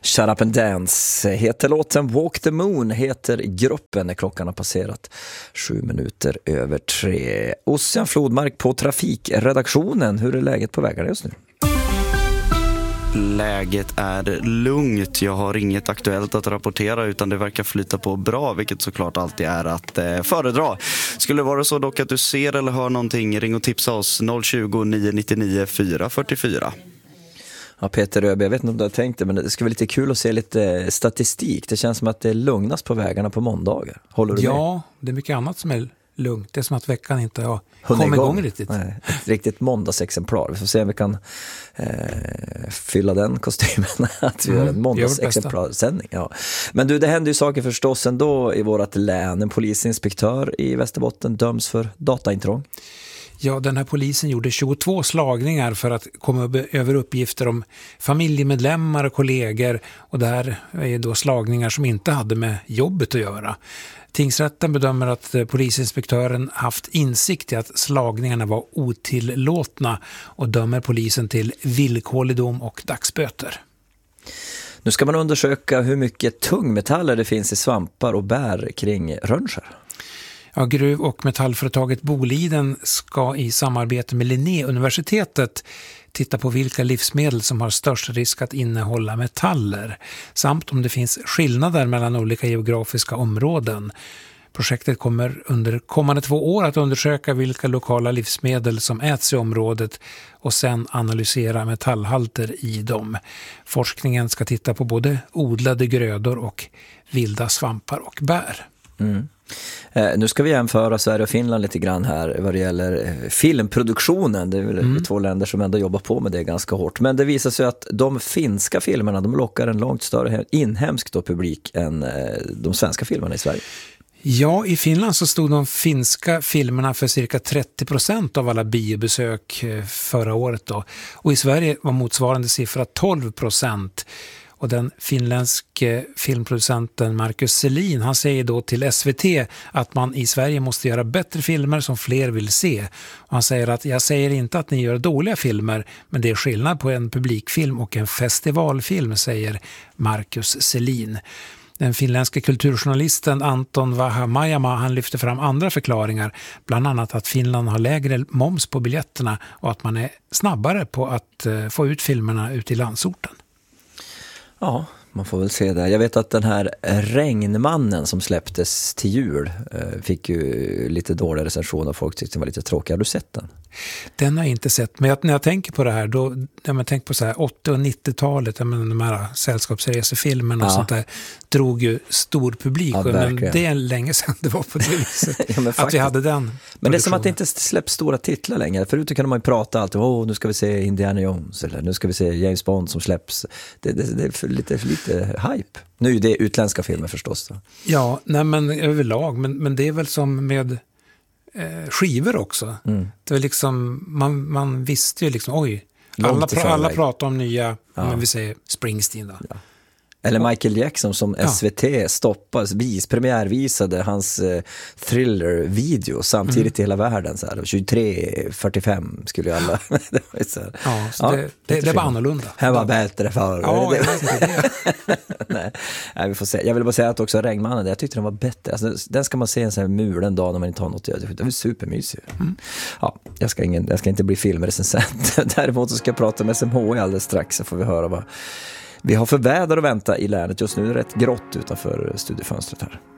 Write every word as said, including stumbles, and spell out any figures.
Shut Up and Dance heter låten, Walk the Moon heter gruppen när klockan har passerat sju minuter över tre. Ossian Flodmark på trafikredaktionen, hur är läget på vägarna just nu? Läget är lugnt. Jag har inget aktuellt att rapportera utan det verkar flyta på bra, vilket såklart alltid är att eh, föredra. Skulle det vara så dock att du ser eller hör någonting, ring och tipsa oss noll tjugo, nio nittionio, fyra fyrtiofyra. Ja, Peter Röbe, jag vet inte om du har tänkt det, men det skulle vara lite kul att se lite statistik. Det känns som att det är lugnast på vägarna på måndagar. Håller du med? Ja, det är mycket annat som är lugnt. Det är som att veckan inte har kommit igång, igång riktigt. Nej, ett riktigt måndagsexemplar. Vi får se om vi kan eh, fylla den kostymen att vi mm, gör en måndagsexemplarsändning. Ja. Men du, det händer ju saker förstås ändå i vårt län. En polisinspektör i Västerbotten döms för dataintrång. Ja, den här polisen gjorde tjugotvå slagningar för att komma över uppgifter om familjemedlemmar och kollegor, och det här är då slagningar som inte hade med jobbet att göra. Tingsrätten bedömer att polisinspektören haft insikt i att slagningarna var otillåtna och dömer polisen till villkorlig dom och dagsböter. Nu ska man undersöka hur mycket tungmetaller det finns i svampar och bär kring Rönnskär. Ja, gruv- och metallföretaget Boliden ska i samarbete med Linnéuniversitetet titta på vilka livsmedel som har störst risk att innehålla metaller samt om det finns skillnader mellan olika geografiska områden. Projektet kommer under kommande två år att undersöka vilka lokala livsmedel som äts i området och sen analysera metallhalter i dem. Forskningen ska titta på både odlade grödor och vilda svampar och bär. Mm. Eh, nu ska vi jämföra Sverige och Finland lite grann här vad det gäller eh, filmproduktionen. Det är väl mm. två länder som ändå jobbar på med det ganska hårt. Men det visar sig att de finska filmerna, de lockar en långt större inhemsk då publik än eh, de svenska filmerna i Sverige. Ja, i Finland så stod de finska filmerna för cirka trettio procent av alla biobesök förra året då. Och i Sverige var motsvarande siffra tolv procent. Och den finländske filmproducenten Marcus Selin, han säger då till S V T att man i Sverige måste göra bättre filmer som fler vill se. Och han säger att jag säger inte att ni gör dåliga filmer, men det är skillnad på en publikfilm och en festivalfilm, säger Marcus Selin. Den finländske kulturjournalisten Anton Vahamajama, han lyfter fram andra förklaringar, bland annat att Finland har lägre moms på biljetterna och att man är snabbare på att få ut filmerna ut i landsorten. Ja, man får väl se det. Jag vet att den här Regnmannen som släpptes till jul fick ju lite dåliga recensioner och folk tyckte den var lite tråkig. Har du sett den? Den har jag inte sett, men jag, när jag tänker på det här, då, när man tänker på så här åttio- och nittiotalet, jag menar, de här sällskapsresefilmerna och ja. sånt där, drog ju stor publik. Ja, men det är länge sedan det var på det viset. ja, att vi hade den. Men det är som att det inte släpps stora titlar längre. Förut kunde man ju prata alltid, åh, oh, nu ska vi se Indiana Jones, eller nu ska vi se James Bond som släpps. Det, det, det är för lite, för lite hype. Nu är det utländska filmer förstås. Då. Ja, nej, men överlag, men, men det är väl som med skivor också. Mm. Det var liksom, man, man visste ju liksom, oj, alla, pra, alla pratar om nya, ja. men vi säger Springsteen då. Ja. Eller Michael Jackson som S V T ja. stoppade, vis, premiärvisade hans eh, thriller-video samtidigt mm. i hela världen. Så här, tjugotre fyrtiofem skulle ju alla... det var så här. Ja, så ja, det, det, det var annorlunda. Här var bättre för. Ja, jag vet inte det. Nej. Nej, vi får se. Jag vill bara säga att också Regnmannen, jag tyckte den var bättre. Alltså, den ska man se en sån här mulen dag när man inte har något att göra. Den är supermysig. Mm. Ja, jag ska, ingen, jag ska inte bli filmrecensent. Däremot så ska jag prata med S M H I alldeles strax, så får vi höra vad vi har för väder att vänta i länet. Just nu är det rätt grått utanför studiefönstret här.